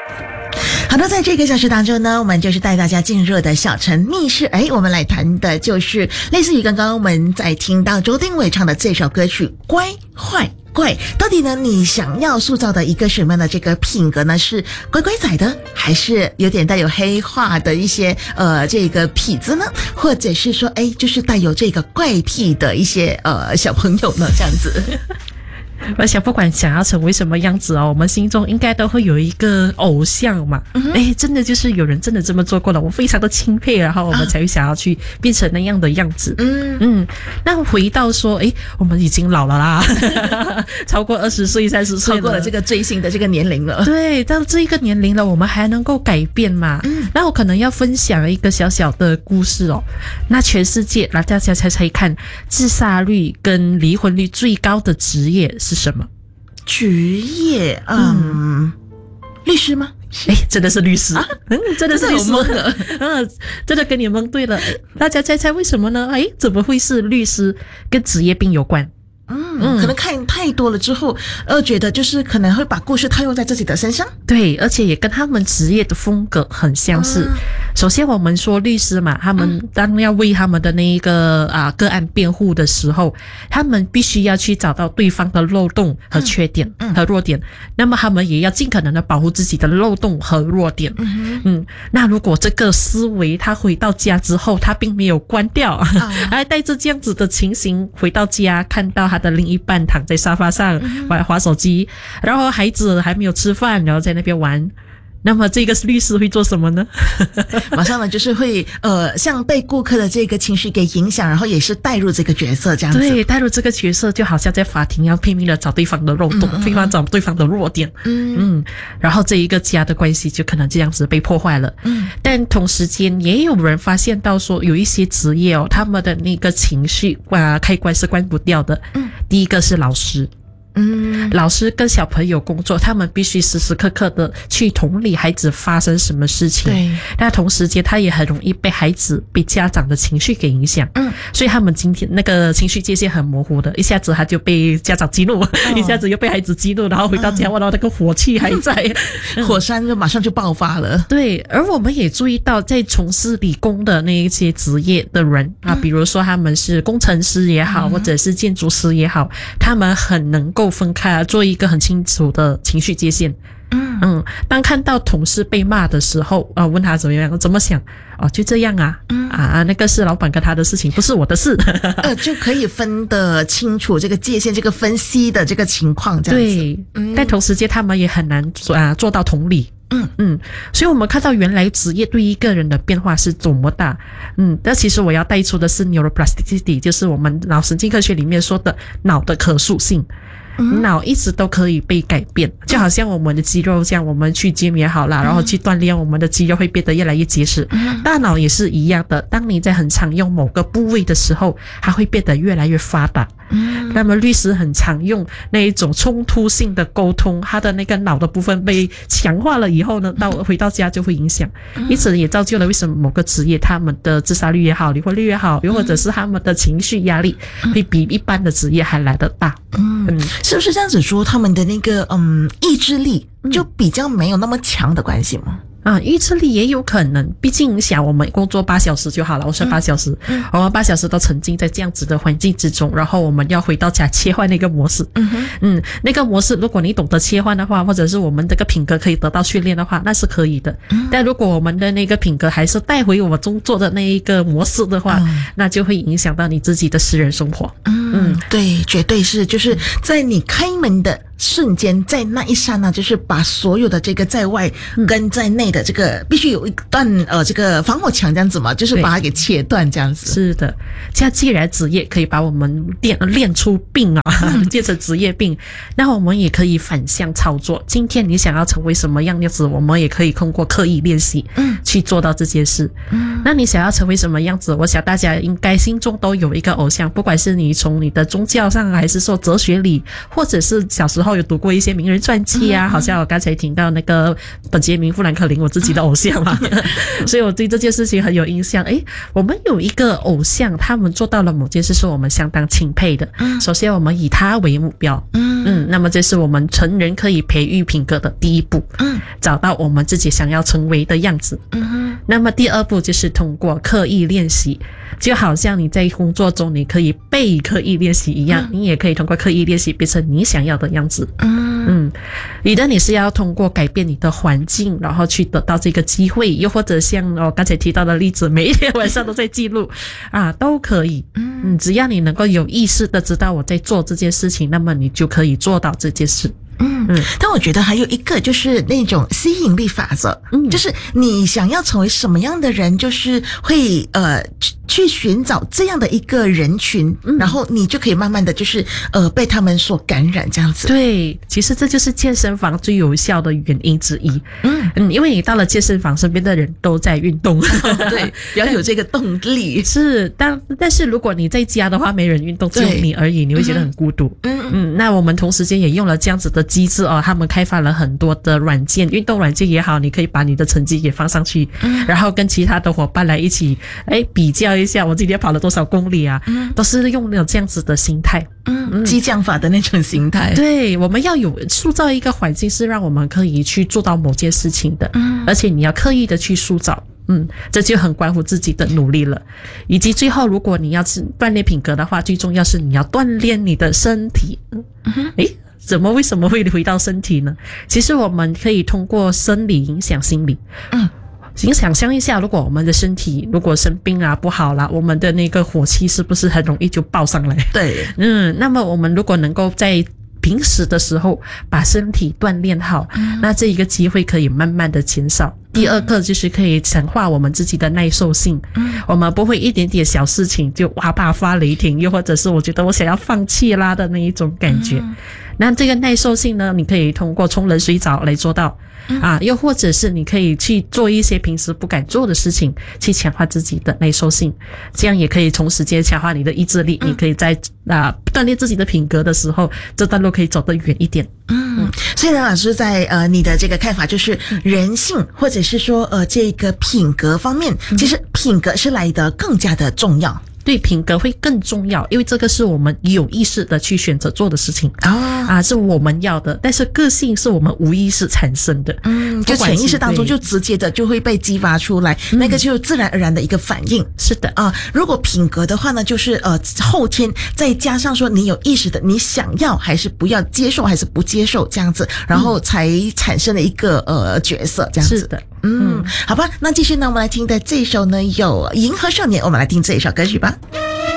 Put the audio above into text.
好的，在这个小时当中呢，我们就是带大家进入的小城密室。我们来谈的就是类似于刚刚我们在听到周定伟唱的这首歌曲《乖坏怪》，到底呢你想要塑造的一个什么样的这个品格呢？是乖乖仔的，还是有点带有黑化的一些这个痞子呢？或者是说就是带有这个怪癖的一些小朋友呢？这样子。 而且不管想要成为什么样子哦，我们心中应该都会有一个偶像嘛。真的就是有人真的这么做过了，我非常的钦佩，然后我们才会想要去变成那样的样子。那回到说我们已经老了啦超过20岁30岁了， 超过了这个追星的这个年龄了。 对，到这一个年龄了，我们还能够改变嘛？那我可能要分享一个小小的故事哦。那全世界大家猜看，自杀率跟离婚率最高的职业是什么？ 职业律师吗？ 真的是律师真的是律师真的跟你蒙对了。大家猜为什么呢？怎么会是律师？跟职业病有关。 可能看太多了之后，觉得就是可能会把故事套用在自己的身上。 对，而且也跟他们职业的风格很相似。首先我们说律师嘛，他们当要为他们的那一个个案辩护的时候，他们必须要去找到对方的漏洞和缺点和弱点，那么他们也要尽可能的保护自己的漏洞和弱点。那如果这个思维他回到家之后他并没有关掉，还带着这样子的情形回到家，看到他的另一半躺在沙发上滑手机，然后孩子还没有吃饭，然后在那边玩，那么这个律师会做什么呢？ 马上呢就是会像被顾客的这个情绪给影响，然后也是带入这个角色这样子。 对，带入这个角色就好像在法庭要拼命的找对方的漏洞，拼命找对方的弱点。然后这一个家的关系就可能这样子被破坏了。但同时间也有人发现到说，有一些职业他们的那个情绪开关是关不掉的。第一个是老师。老师跟小朋友工作，他们必须时时刻刻的去同理孩子发生什么事情。 对， 那同时间他也很容易被孩子被家长的情绪给影响。所以他们今天那个情绪界限很模糊的，一下子他就被家长激怒，一下子又被孩子激怒，然后回到家然后那个火气还在， 火山就马上就爆发了。 对，而我们也注意到在从事理工的那一些职业的人比如说他们是工程师也好，或者是建筑师也好，他们很能够分开做一个很清楚的情绪界限。当看到同事被骂的时候，问他怎么样，怎么想，就这样那个是老板跟他的事情，不是我的事。 就可以分得清楚这个界限，这个分析的这个情况这样子。 对，但同时间他们也很难做到同理。所以我们看到原来职业对一个人的变化是多么大。但其实我要带出的是 neuroplasticity， 就是我们脑神经科学里面说的脑的可塑性。脑一直都可以被改变，就好像我们的肌肉这样，我们去 gym 也好啦，然后去锻炼，我们的肌肉会变得越来越结实。大脑也是一样的，当你在很常用某个部位的时候，它会变得越来越发达。那么律师很常用那一种冲突性的沟通，他的那个脑的部分被强化了以后呢，回到家就会影响。因此也造就了为什么某个职业他们的自杀率也好，离婚率也好，又或者是他们的情绪压力会比一般的职业还来得大。 是不是这样子说，他们的那个意志力就比较没有那么强的关系吗？ 意志力也有可能，毕竟想我们工作8小时就好了，我说8小时，我们8小时都沉浸在这样子的环境之中，然后我们要回到家切换那个模式。那个模式如果你懂得切换的话，或者是我们这个品格可以得到训练的话，那是可以的。但如果我们的那个品格还是带回我们工作的那一个模式的话，那就会影响到你自己的私人生活。 对，绝对是，就是在你开门的瞬间，在那一刹那，就是把所有的这个在外跟在内的这个必须有一段这个防火墙这样子嘛，就是把它给切断这样子。 是的，这样既然职业可以把我们练出病变成职业病，那我们也可以反向操作。今天你想要成为什么样子，我们也可以通过刻意练习去做到这件事。那你想要成为什么样子，我想大家应该心中都有一个偶像，不管是你从你的宗教上，还是说哲学里，或者是小时候候有读过一些名人传记啊，好像我刚才听到那个本杰明·富兰克林，我自己的偶像嘛，所以我对这件事情很有印象。我们有一个偶像，他们做到了某件事是我们相当钦佩的。首先我们以他为目标，那么这是我们成人可以培育品格的第一步，找到我们自己想要成为的样子。那么第二步就是通过刻意练习，就好像你在工作中你可以被刻意练习一样，你也可以通过刻意练习变成你想要的样子。你是要通过改变你的环境，然后去得到这个机会，又或者像我刚才提到的例子，每一天晚上都在记录都可以。只要你能够有意识的知道我在做这件事情，那么你就可以做到这件事。 但我觉得还有一个就是那种吸引力法则，就是你想要成为什么样的人，就是会去寻找这样的一个人群，然后你就可以慢慢的就是被他们所感染这样子。 对，其实这就是健身房最有效的原因之一。因为你到了健身房，身边的人都在运动， 对，比较有这个动力。 是，但是如果你在家的话，没人运动，只有你而已，你会觉得很孤独。那我们同时间也用了这样子的机制他们开发了很多的软件，运动软件也好，你可以把你的成绩也放上去，然后跟其他的伙伴来一起比较一下我今天跑了多少公里啊，都是用了这样子的心态， 激将法的那种心态。 对，我们要有塑造一个环境是让我们可以去做到某件事情的，而且你要刻意的去塑造。这就很关乎自己的努力了。以及最后，如果你要锻炼品格的话，最重要是你要锻炼你的身体。为什么会回到身体呢？其实我们可以通过生理影响心理。请想象一下，如果我们的身体如果生病不好啦，我们的那个火气是不是很容易就爆上来？ 对， 那么我们如果能够在平时的时候把身体锻炼好，那这一个机会可以慢慢的减少。第二个就是可以强化我们自己的耐受性，我们不会一点点小事情就爆发雷霆，又或者是我觉得我想要放弃啦的那一种感觉。那这个耐受性呢，你可以通过冲冷水澡来做到又或者是你可以去做一些平时不敢做的事情，去强化自己的耐受性，这样也可以同时间强化你的意志力。你可以在锻炼自己的品格的时候，这段路可以走得远一点。 所以呢，老师在你的这个看法就是人性或者是说这个品格方面，其实品格是来得更加的重要。 对，品格会更重要，因为这个是我们有意识的去选择做的事情是我们要的，但是个性是我们无意识产生的， 就潜意识当中就直接的就会被激发出来，那个就自然而然的一个反应。 是的如果品格的话呢，就是后天再加上说你有意识的，你想要还是不要，接受还是不接受这样子，然后才产生了一个角色这样子。 是的。 好吧，那继续呢，我们来听的这一首呢有银河少年，我们来听这一首歌曲吧。